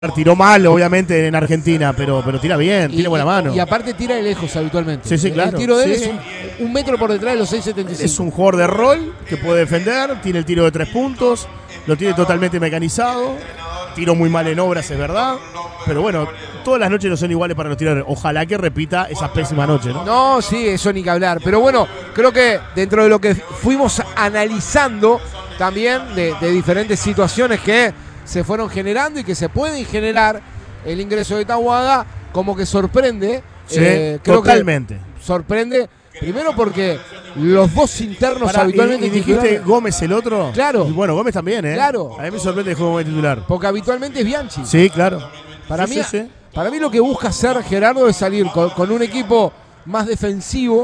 Tiró mal, obviamente, en Argentina, pero tira bien, tiene buena mano. Y aparte tira de lejos habitualmente. Sí, claro. El tiro de él sí. es un metro por detrás de los 6.75. Es un jugador de rol que puede defender, tiene el tiro de 3 puntos, lo tiene totalmente mecanizado, tiro muy mal en obras, es verdad, pero bueno, todas las noches no son iguales para los tiradores. Ojalá que repita esa pésima noche, ¿no? No, sí, eso ni que hablar. Pero bueno, creo que dentro de lo que fuimos analizando también de diferentes situaciones que se fueron generando y que se pueden generar, el ingreso de Taboada como que sorprende. Sí, creo totalmente. Que sorprende, primero porque los dos internos habitualmente... ¿Y dijiste Gómez el otro? Claro. Y bueno, Gómez también, ¿eh? Claro. A mí me sorprende el juego de titular. Porque habitualmente es Bianchi. Sí, claro. Para sí, mí, sí. Para mí lo que busca hacer Gerardo es salir con un equipo más defensivo.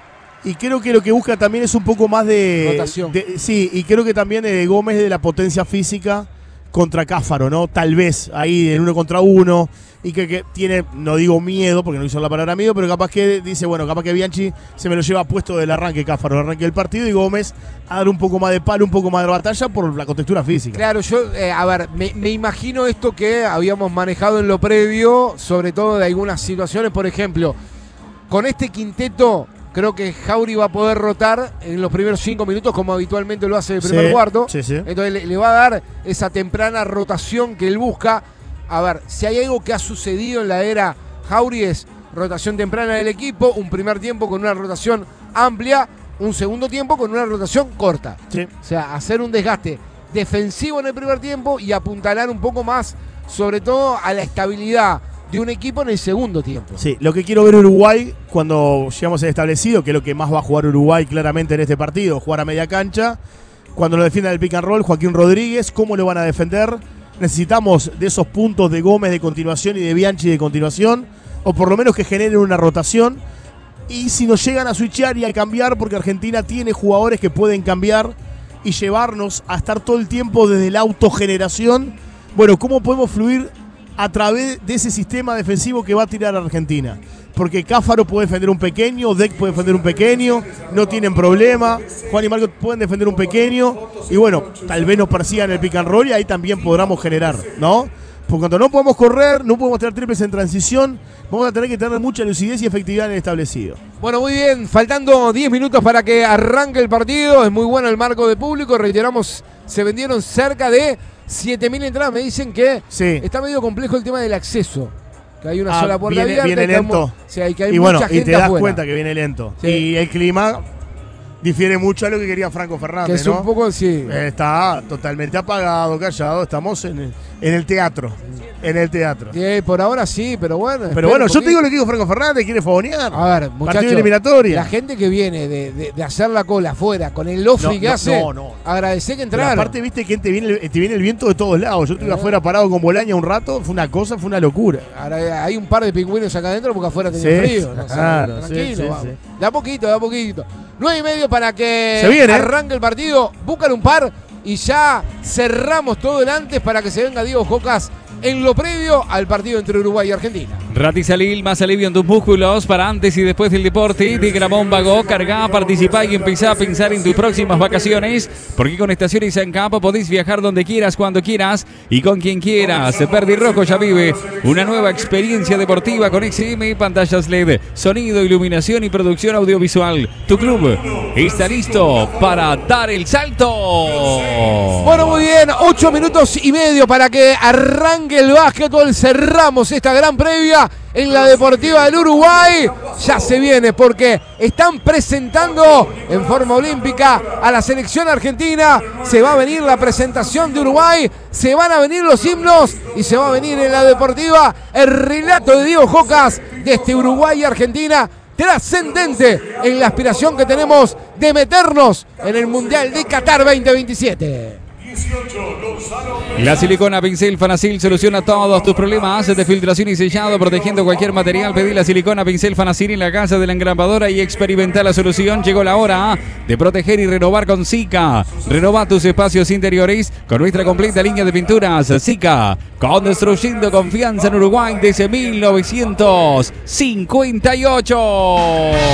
Y creo que lo que busca también es un poco más de... rotación. Sí, y creo que también Gómez de la potencia física contra Cáfaro, ¿no? Tal vez ahí en 1 contra 1 y que tiene, no digo miedo porque no hizo la palabra miedo, pero capaz que dice, bueno, capaz que Bianchi se me lo lleva puesto del arranque Cáfaro, el arranque del partido, y Gómez a dar un poco más de palo, un poco más de batalla por la contextura física. Claro, yo, a ver, me imagino esto que habíamos manejado en lo previo, sobre todo de algunas situaciones, por ejemplo, con este quinteto creo que Jauri va a poder rotar en los primeros 5 minutos como habitualmente lo hace el primer cuarto. Sí. Entonces le va a dar esa temprana rotación que él busca. A ver, si hay algo que ha sucedido en la era Jauri es rotación temprana del equipo, un primer tiempo con una rotación amplia, un segundo tiempo con una rotación corta. Sí. O sea, hacer un desgaste defensivo en el primer tiempo y apuntalar un poco más, sobre todo a la estabilidad de un equipo en el segundo tiempo. Sí, lo que quiero ver Uruguay cuando llegamos al establecido, que es lo que más va a jugar Uruguay claramente en este partido, jugar a media cancha, cuando lo defienda el pick and roll, Joaquín Rodríguez, cómo lo van a defender. Necesitamos de esos puntos de Gómez de continuación y de Bianchi de continuación, o por lo menos que generen una rotación. Y si nos llegan a switchear y a cambiar, porque Argentina tiene jugadores que pueden cambiar y llevarnos a estar todo el tiempo desde la autogeneración, bueno, ¿cómo podemos fluir a través de ese sistema defensivo que va a tirar a Argentina? Porque Cáfaro puede defender un pequeño, Deck puede defender un pequeño, no tienen problema, Juan y Marco pueden defender un pequeño, y bueno, tal vez nos persigan el pick and roll y ahí también podamos generar, ¿no? Porque cuando no podemos correr, no podemos tener triples en transición, vamos a tener que tener mucha lucidez y efectividad en el establecido. Bueno, muy bien, faltando 10 minutos para que arranque el partido, es muy bueno el marco de público, reiteramos, se vendieron cerca de 7.000 entradas, me dicen que está medio complejo el tema del acceso, que hay una sola puerta abierta. Viene lento. Que hay y mucha bueno, gente y te das afuera. cuenta que viene lento. Sí. Y el clima difiere mucho a lo que quería Franco Fernández, que es ¿no? un poco, sí. Está totalmente apagado, callado, estamos en el teatro. En el teatro. Por ahora sí, pero bueno. Pero bueno, yo te digo lo que dijo Franco Fernández, quiere fogonear. A ver, muchachos, partido eliminatoria. La gente que viene de hacer la cola afuera con el lofri que hace, agradecer que entraron. Pero aparte, viste que te viene el viento de todos lados. Yo estuve afuera parado con Bolaña un rato, fue una cosa, fue una locura. Ahora hay un par de pingüinos acá adentro porque afuera tenía frío. ¿no? Claro, tranquilo, vamos. Sí. De a poquito. 9:30 para que se viene, arranque el partido. Búscale un par y ya cerramos todo el antes para que se venga Diego Jocas en lo previo al partido entre Uruguay y Argentina. Ratisalil, más alivio en tus músculos para antes y después del deporte. De Gramón Vago, cargá, participá y empezá a pensar en tus próximas vacaciones. Porque con Estaciones en Campo podés viajar donde quieras, cuando quieras y con quien quieras. Verde y Rojo ya vive una nueva experiencia deportiva con XM, pantallas LED, sonido, iluminación y producción audiovisual. Tu club está listo para dar el salto. Bueno, muy bien, 8 minutos y medio para que arranque el básquetbol. Cerramos esta gran previa en la Deportiva del Uruguay. Ya se viene porque están presentando en forma olímpica a la selección argentina. Se va a venir la presentación de Uruguay, se van a venir los himnos y se va a venir en la Deportiva el relato de Diego Jocas de este Uruguay y Argentina, trascendente en la aspiración que tenemos de meternos en el Mundial de Qatar 2027. La silicona Pincel Fanacil soluciona todos tus problemas de filtración y sellado, protegiendo cualquier material. Pedí la silicona Pincel Fanacil en la casa de la engrapadora y experimentar la solución. Llegó la hora de proteger y renovar con Sika. Renova tus espacios interiores con nuestra completa línea de pinturas. Sika, construyendo confianza en Uruguay desde 1958.